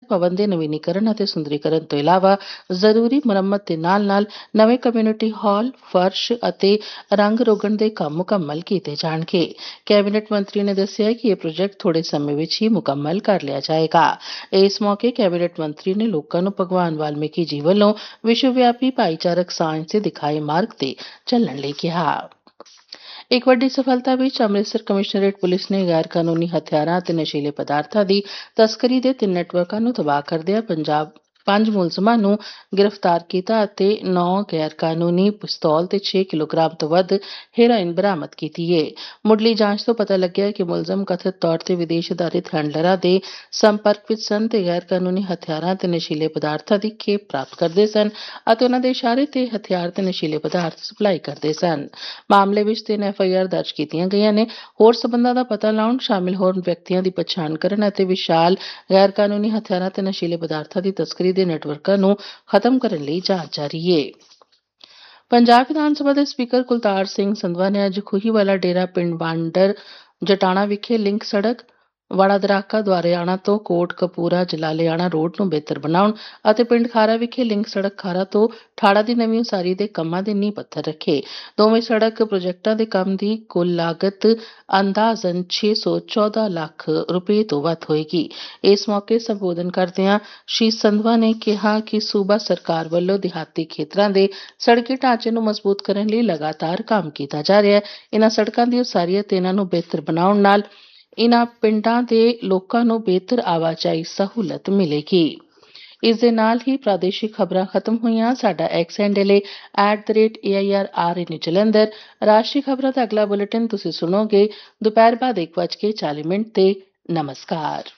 ਭਵਨ ਦੇ ਨਵੀਨੀਕਰਨ ਅਤੇ ਸੁੰਦਰੀਕਰਨ ਤੋਂ ਇਲਾਵਾ ਜ਼ਰੂਰੀ ਮੁਰੰਮਤ ਦੇ ਨਾਲ-ਨਾਲ ਨਵੇਂ ਕਮਿਊਨਿਟੀ ਹਾਲ, ਫਰਸ਼ ਅਤੇ ਰੰਗ ਰੋਗਣ ਦੇ ਕੰਮ ਮੁਕੰਮਲ ਕੀਤੇ ਜਾਣਗੇ। ਕੈਬਨਿਟ ਮੰਤਰੀ ਨੇ ਦੱਸਿਆ ਕਿ ਇਹ ਪ੍ਰੋਜੈਕਟ ਥੋੜੇ ਸਮੇਂ ਵਿੱਚ ਹੀ ਮੁਕੰਮਲ ਕਰ ਲਿਆ ਜਾਏਗਾ। ਇਸ ਮੌਕੇ ਕੈਬਨਿਟ ਮੰਤਰੀ ਨੇ ਲੋਕਾਂ ਨੂੰ ਭਗਵਾਨ ਵਾਲਮੀਕੀ ਜੀ ਵੱਲੋਂ ਵਿਸ਼ਵ ਵਿਆਪੀ ਭਾਈਚਾਰਕ ਸਾਂਝ ਦੇ ਦਿਖਾਏ ਮਾਰਗ ਤੇ ਚੱਲਣ ਲਈ ਕਿਹਾ। ਇੱਕ ਵੱਡੀ ਸਫਲਤਾ ਵਿੱਚ ਅੰਮ੍ਰਿਤਸਰ ਕਮਿਸ਼ਨਰੇਟ ਪੁਲਿਸ ਨੇ ਗੈਰ ਕਾਨੂੰਨੀ ਹਥਿਆਰਾਂ ਅਤੇ ਨਸ਼ੀਲੇ ਪਦਾਰਥਾਂ ਦੀ ਤਸਕਰੀ ਦੇ 3 ਨੈਟਵਰਕਾਂ ਨੂੰ ਤਬਾਹ ਕਰਦਿਆਂ 5 ਮੁਲਜ਼ਮਾਂ ਨੂੰ ਗ੍ਰਿਫਤਾਰ ਕੀਤਾ ਅਤੇ 9 ਗੈਰ ਕਾਨੂੰਨੀ ਪਿਸਤੌਲ ਤੇ 6 ਕਿਲੋਗ੍ਰਾਮ ਤੋਂ ਵੱਧ ਹੈਰੋਇਨ ਬਰਾਮਦ ਕੀਤੀ ਹੈ। ਮੁੱਢਲੀ ਜਾਂਚ ਤੋਂ ਪਤਾ ਲੱਗਿਆ ਕਿ ਮੁਲਜ਼ਮ ਕਥਿਤ ਤੌਰ ਤੇ ਵਿਦੇਸ਼ ਆਧਾਰਿਤ ਹੈਂਡਲਰਾਂ ਦੇ ਸੰਪਰਕ ਵਿੱਚ ਸਨ ਤੇ ਗੈਰ ਕਾਨੂੰਨੀ ਹਥਿਆਰਾਂ ਤੇ ਨਸ਼ੀਲੇ ਪਦਾਰਥਾਂ ਦੀ ਖੇਪ ਪ੍ਰਾਪਤ ਕਰਦੇ ਸਨ ਅਤੇ ਉਹਨਾਂ ਦੇ ਇਸ਼ਾਰੇ ਤੇ ਹਥਿਆਰ ਤੇ ਨਸ਼ੀਲੇ ਪਦਾਰਥ ਸਪਲਾਈ ਕਰਦੇ ਸਨ। ਮਾਮਲੇ ਵਿੱਚ 3 FIR ਦਰਜ ਕੀਤੀਆਂ ਗਈਆਂ ਨੇ। ਹੋਰ ਸਬੰਧਾਂ ਦਾ ਪਤਾ ਲਾਉਣ, ਸ਼ਾਮਿਲ ਹੋਣ ਵਿਅਕਤੀਆਂ ਦੀ ਪਛਾਣ ਕਰਨ ਅਤੇ ਵਿਸ਼ਾਲ ਗੈਰ ਕਾਨੂੰਨੀ ਹਥਿਆਰਾਂ ਤੇ ਨਸ਼ੀਲੇ ਪਦਾਰਥਾਂ ਦੀ ਤਸਕਰੀ ਦੇ ਨੈਟਵਰਕਾਂ ਨੂੰ ਖਤਮ ਕਰਨ ਲਈ ਜਾਂਚ ਜਾਰੀ ਹੈ। ਪੰਜਾਬ ਵਿਧਾਨ ਸਭਾ ਦੇ ਸਪੀਕਰ ਕੁਲਤਾਰ ਸਿੰਘ ਸੰਧਵਾ ਨੇ ਅੱਜ ਖੂਹੀਵਾਲਾ ਡੇਰਾ ਪਿੰਡ ਬਾਂਡਰ ਜਟਾਣਾ ਵਿਖੇ ਲਿੰਕ ਸੜਕ ਵਾੜਾ ਦਰਾਕਾ ਦੁਆਰੇਆਣਾ ਤੋਂ ਕੋਟ ਕਪੂਰਾ ਜਲਾਲੇਆਣਾ ਰੋਡ ਨੂੰ ਬਿਹਤਰ ਬਣਾਉਣ ਅਤੇ ਪਿੰਡ ਖਾਰਾ ਵਿਖੇ ਲਿੰਕ ਸੜਕ ਖਾਰਾ ਤੋਂ ਠਾੜਾ ਦੀ ਨਵੀਂ ਉਸਾਰੀ ਦੇ ਕੰਮਾਂ ਦੇ ਨੀਂਹ ਪੱਥਰ ਰੱਖੇ। ਦੋਵੇਂ ਸੜਕ ਪ੍ਰੋਜੈਕਟਾਂ ਦੇ ਕੰਮ ਦੀ ਕੁੱਲ ਲਾਗਤ ਅੰਦਾਜ਼ਨ 614 ਲੱਖ ਰੁਪਏ ਤੋਂ ਵੱਧ ਹੋਏਗੀ। ਇਸ ਮੌਕੇ ਸੰਬੋਧਨ ਕਰਦਿਆਂ ਸ਼੍ਰੀ ਸੰਧਵਾ ਨੇ ਕਿਹਾ ਕਿ ਸੂਬਾ ਸਰਕਾਰ ਵੱਲੋਂ ਦਿਹਾਤੀ ਖੇਤਰਾਂ ਦੇ ਸੜਕੀ ਢਾਂਚੇ ਨੂੰ ਮਜ਼ਬੂਤ ਕਰਨ ਲਈ ਲਗਾਤਾਰ ਕੰਮ ਕੀਤਾ ਜਾ ਰਿਹਾ ਹੈ। ਇਨ੍ਹਾਂ ਸੜਕਾਂ ਦੀ ਉਸਾਰੀ ਅਤੇ ਇਨ੍ਹਾਂ ਨੂੰ ਬਿਹਤਰ ਬਣਾਉਣ ਨਾਲ ਇਨ੍ਹਾਂ ਪਿੰਡਾਂ ਦੇ ਲੋਕਾਂ ਨੂੰ ਬਿਹਤਰ ਆਵਾਜਾਈ ਸਹੂਲਤ ਮਿਲੇਗੀ। ਇਸ ਦੇ ਨਾਲ ਹੀ ਪ੍ਰਾਦੇਸ਼ਿਕ ਖਬਰਾਂ ਖਤਮ ਹੋਈਆਂ। ਸਾਡਾ ਐਕਸ ਹੈਂਡਲ ਹੈ @AIRRN ਜਲੰਧਰ। ਰਾਸ਼ਟਰੀ ਖਬਰਾਂ ਦਾ ਅਗਲਾ ਬੁਲੇਟਿਨ ਤੁਸੀਂ ਸੁਣੋਗੇ ਦੁਪਹਿਰ ਬਾਅਦ 1:40 ਤੇ। ਨਮਸਕਾਰ।